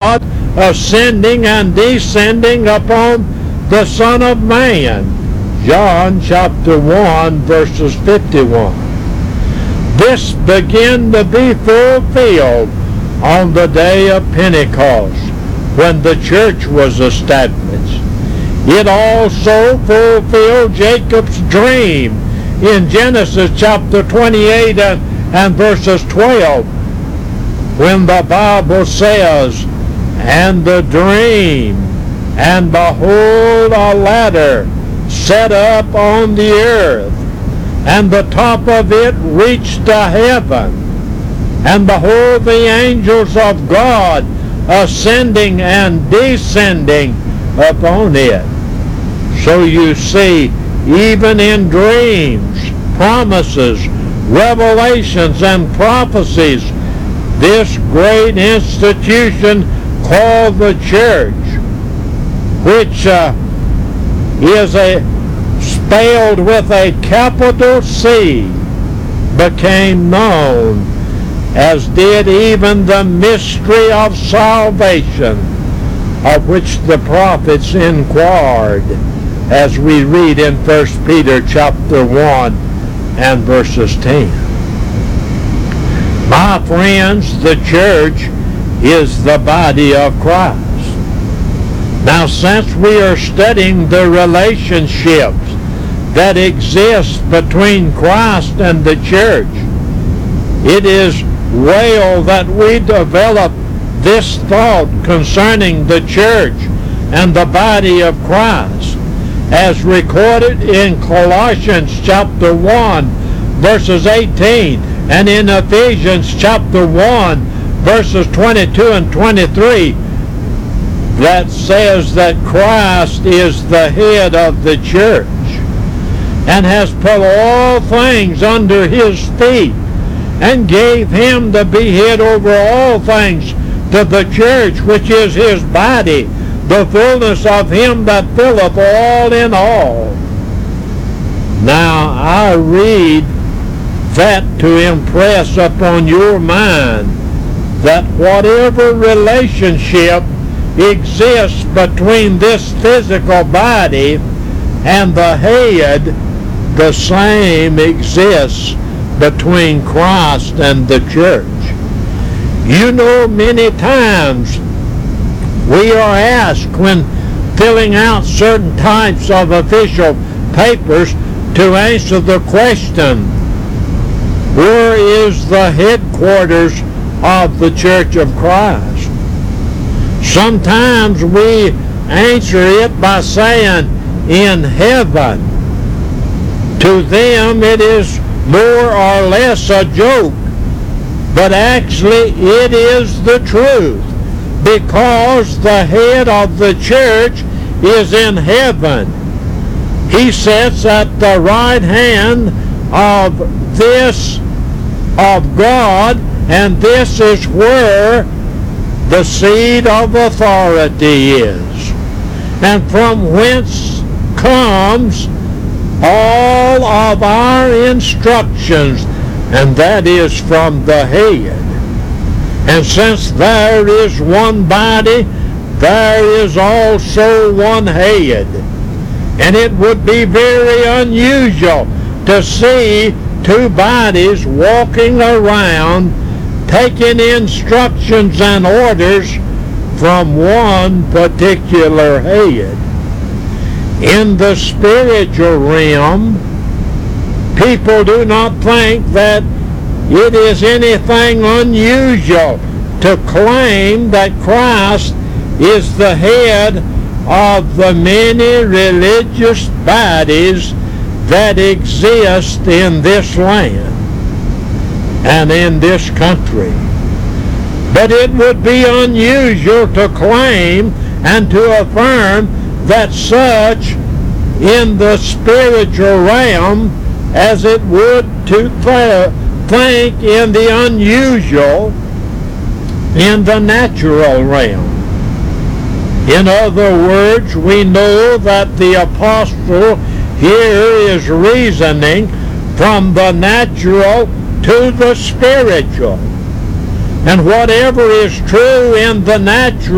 God ascending and descending upon the Son of Man. John chapter 1 verses 51. This began to be fulfilled on the day of Pentecost, when the church was established. It also fulfilled Jacob's dream in Genesis chapter 28 and verses 12, when the Bible says, "And the dream, and behold a ladder set up on the earth, and the top of it reached to heaven, and behold the angels of God ascending and descending upon it." So you see, even in dreams, promises, revelations, and prophecies, this great institution called the church, which is spelled with a capital C, became known, as did even the mystery of salvation, of which the prophets inquired, as we read in 1 Peter chapter 1 and verses 10. My friends, the church is the body of Christ. Now, since we are studying the relationships that exist between Christ and the church, it is well that we develop this thought concerning the church and the body of Christ, as recorded in Colossians chapter 1 verses 18, and in Ephesians chapter 1 verses 22 and 23, that says that Christ is the head of the church and has put all things under his feet and gave him to be head over all things to the church, which is his body, the fullness of him that filleth all in all. Now I read that to impress upon your mind that whatever relationship exists between this physical body and the head, the same exists between Christ and the church. You know, many times we are asked when filling out certain types of official papers to answer the question, where is the headquarters of the Church of Christ? Sometimes we answer it by saying, in heaven. To them it is more or less a joke, but actually it is the truth, because the head of the church is in heaven. He sits at the right hand of God, and this is where the seat of authority is, and from whence comes all of our instructions, and that is from the head. And since there is one body, there is also one head. And it would be very unusual to see two bodies walking around taking instructions and orders from one particular head. In the spiritual realm, people do not think that it is anything unusual to claim that Christ is the head of the many religious bodies that exist in this land and in this country. But it would be unusual to claim and to affirm that such in the spiritual realm as it would to think in the unusual in the natural realm. In other words, we know that the apostle here is reasoning from the natural to the spiritual. And whatever is true in the natural